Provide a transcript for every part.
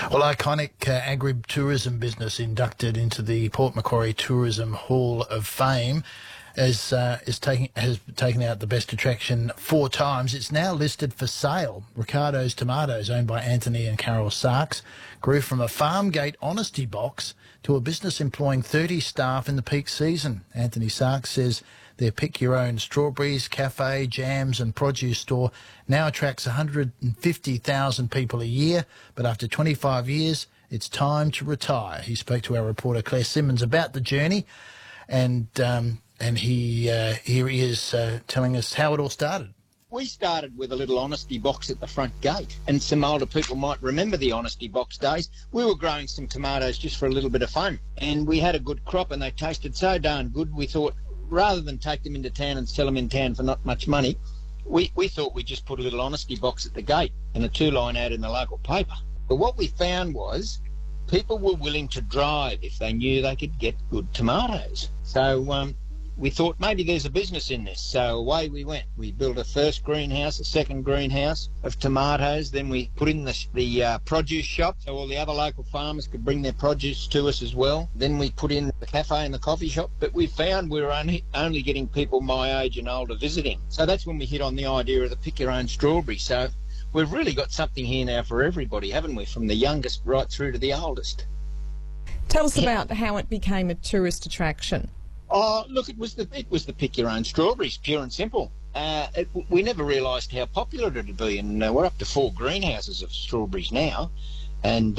Well, iconic agri-tourism business inducted into the Port Macquarie Tourism Hall of Fame has taken out the best attraction 4 times. It's now listed for sale. Ricardo's Tomatoes, owned by Anthony and Carol Sarks, grew from a farm gate honesty box to a business employing 30 staff in the peak season. Anthony Sarks says their pick-your-own strawberries, cafe, jams and produce store now attracts 150,000 people a year, but after 25 years, it's time to retire. He spoke to our reporter Claire Simmons about the journey, and here he is telling us how it all started. We started with a little honesty box at the front gate, and some older people might remember the honesty box days. We were growing some tomatoes just for a little bit of fun, and we had a good crop and they tasted so darn good, we thought rather than take them into town and sell them in town for not much money, we thought we'd just put a little honesty box at the gate and a 2-line ad in the local paper. But what we found was people were willing to drive if they knew they could get good tomatoes. So we thought maybe there's a business in this. So away we went. We built a first greenhouse, a second greenhouse of tomatoes. Then we put in the produce shop so all the other local farmers could bring their produce to us as well. Then we put in the cafe and the coffee shop. But we found we were only getting people my age and older visiting. So that's when we hit on the idea of the pick your own strawberry. So we've really got something here now for everybody, haven't we? From the youngest right through to the oldest. Tell us about how it became a tourist attraction. Oh, look, it was the pick your own strawberries, pure and simple. We never realised how popular it would be, and we're up to 4 greenhouses of strawberries now, and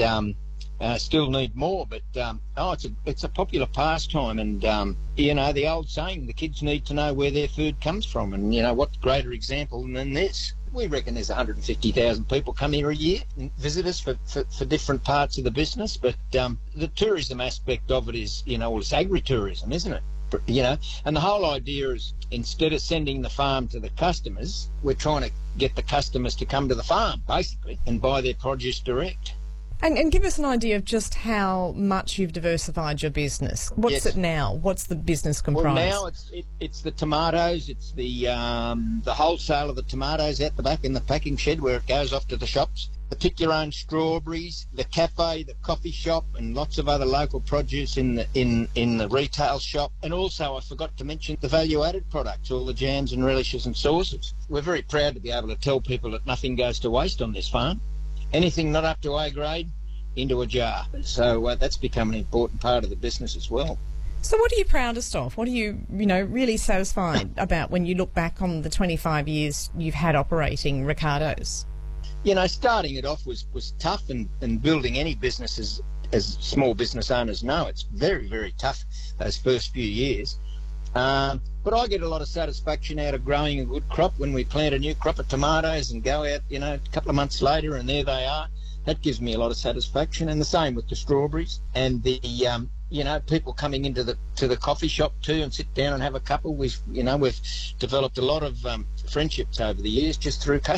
still need more. But it's a popular pastime, and the old saying, the kids need to know where their food comes from, and what greater example than this? We reckon there's 150,000 people come here a year and visit us for different parts of the business. But the tourism aspect of it is, it's agri-tourism, isn't it? And the whole idea is instead of sending the farm to the customers, we're trying to get the customers to come to the farm, basically, and buy their produce direct. And give us an idea of just how much you've diversified your business. What's it now? What's the business comprise? Well, now it's the tomatoes. It's the wholesale of the tomatoes out the back in the packing shed where it goes off to the shops. The pick your own strawberries, the cafe, the coffee shop, and lots of other local produce in the retail shop. And also, I forgot to mention the value-added products, all the jams and relishes and sauces. We're very proud to be able to tell people that nothing goes to waste on this farm. Anything not up to A grade, into a jar. So that's become an important part of the business as well. So what are you proudest of? What are you, really satisfied about when you look back on the 25 years you've had operating Ricardo's? Starting it off was tough, and building any business as small business owners know, it's very, very tough those first few years. But I get a lot of satisfaction out of growing a good crop when we plant a new crop of tomatoes and go out, a couple of months later and there they are. That gives me a lot of satisfaction, and the same with the strawberries and the people coming into the coffee shop too and sit down and have a couple. We've developed a lot of friendships over the years just through customers.